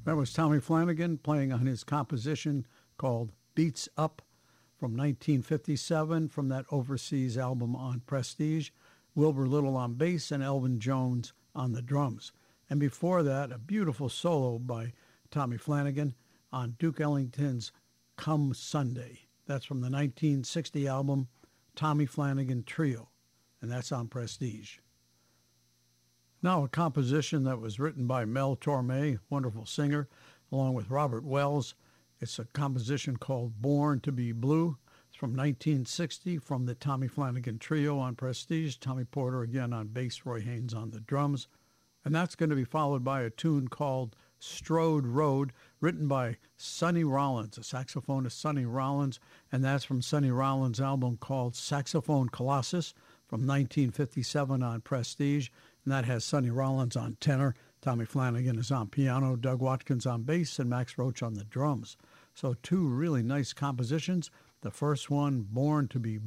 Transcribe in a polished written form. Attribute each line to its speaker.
Speaker 1: That was Tommy Flanagan playing on his composition called Beats Up from 1957 from that overseas album on Prestige. Wilbur Little on bass and Elvin Jones on the drums. And before that, a beautiful solo by Tommy Flanagan on Duke Ellington's Come Sunday. That's from the 1960 album Tommy Flanagan Trio, and that's on Prestige. Now a composition that was written by Mel Torme, wonderful singer, along with Robert Wells. It's a composition called Born to be Blue. It's from 1960 from the Tommy Flanagan Trio on Prestige. Tommy Porter again on bass, Roy Haynes on the drums. And that's going to be followed by a tune called Strode Road, written by Sonny Rollins, a saxophonist Sonny Rollins, and that's from Sonny Rollins' album called Saxophone Colossus from 1957 on Prestige, and that has Sonny Rollins on tenor, Tommy Flanagan is on piano, Doug Watkins on bass, and Max Roach on the drums. So two really nice compositions. The first one, Born to be